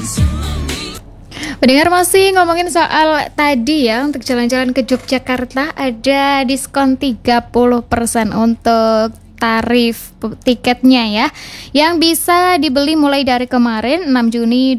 Pendengar, masih ngomongin soal tadi ya, untuk jalan-jalan ke Yogyakarta ada diskon 30% untuk tarif tiketnya ya, yang bisa dibeli mulai dari kemarin 6 Juni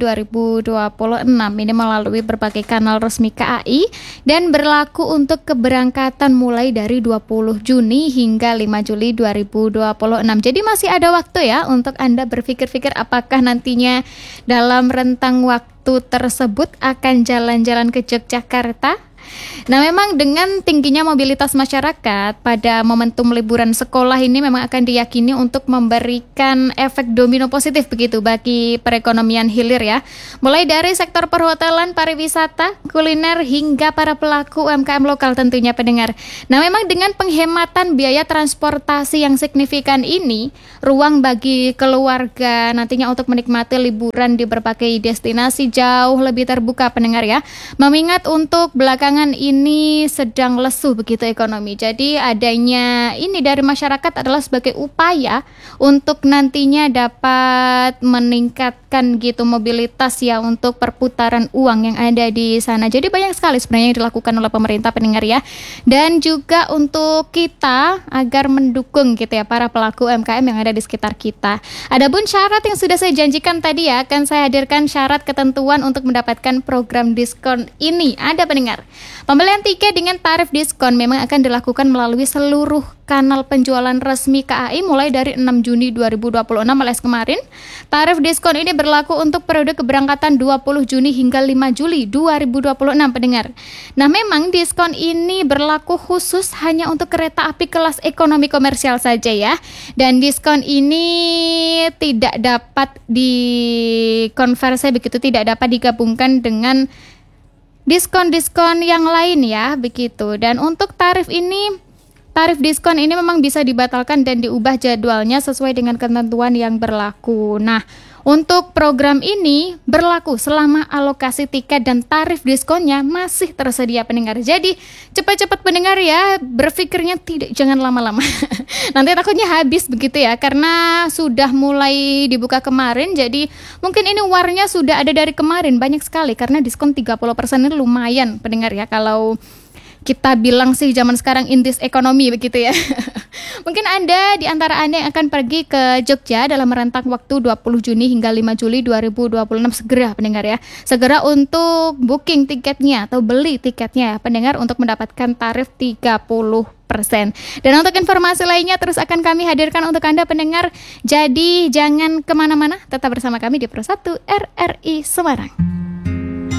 2026 ini melalui berbagai kanal resmi KAI dan berlaku untuk keberangkatan mulai dari 20 Juni hingga 5 Juli 2026. Jadi masih ada waktu ya untuk Anda berpikir-pikir apakah nantinya dalam rentang waktu tersebut akan jalan-jalan ke Yogyakarta. Nah, memang dengan tingginya mobilitas masyarakat pada momentum liburan sekolah ini memang akan diyakini untuk memberikan efek domino positif begitu bagi perekonomian hilir ya. Mulai dari sektor perhotelan, pariwisata, kuliner hingga para pelaku UMKM lokal tentunya pendengar. Nah, memang dengan penghematan biaya transportasi yang signifikan ini, ruang bagi keluarga nantinya untuk menikmati liburan di berbagai destinasi jauh lebih terbuka pendengar ya. Mengingat untuk belakangan ini sedang lesu begitu ekonomi. Jadi adanya ini dari masyarakat adalah sebagai upaya untuk nantinya dapat meningkatkan gitu mobilitas ya untuk perputaran uang yang ada di sana. Jadi banyak sekali sebenarnya yang dilakukan oleh pemerintah pendengar ya. Dan juga untuk kita agar mendukung gitu ya para pelaku UMKM yang ada di sekitar kita. Adapun syarat yang sudah saya janjikan tadi ya, akan saya hadirkan syarat ketentuan untuk mendapatkan program diskon ini. Ada pendengar. Pembelian tiket dengan tarif diskon memang akan dilakukan melalui seluruh kanal penjualan resmi KAI mulai dari 6 Juni 2026 alias kemarin. Tarif diskon ini berlaku untuk periode keberangkatan 20 Juni hingga 5 Juli 2026 pendengar. Nah, memang diskon ini berlaku khusus hanya untuk kereta api kelas ekonomi komersial saja ya. Dan diskon ini tidak dapat dikonversi begitu, tidak dapat digabungkan dengan diskon-diskon yang lain ya, begitu. Dan untuk tarif diskon ini memang bisa dibatalkan dan diubah jadwalnya sesuai dengan ketentuan yang berlaku. Nah, untuk program ini berlaku selama alokasi tiket dan tarif diskonnya masih tersedia pendengar. Jadi cepat-cepat pendengar ya, berpikirnya jangan lama-lama. Nanti takutnya habis begitu ya, karena sudah mulai dibuka kemarin. Jadi mungkin ini warnya sudah ada dari kemarin banyak sekali, karena diskon 30% ini lumayan pendengar ya, kalau kita bilang sih zaman sekarang in this economy begitu ya. Mungkin Anda di antara Anda yang akan pergi ke Jogja dalam rentang waktu 20 Juni hingga 5 Juli 2026 segera pendengar ya. Segera untuk booking tiketnya atau beli tiketnya ya pendengar untuk mendapatkan tarif 30%. Dan untuk informasi lainnya terus akan kami hadirkan untuk Anda pendengar. Jadi jangan kemana-mana, tetap bersama kami di Pro 1 RRI Semarang.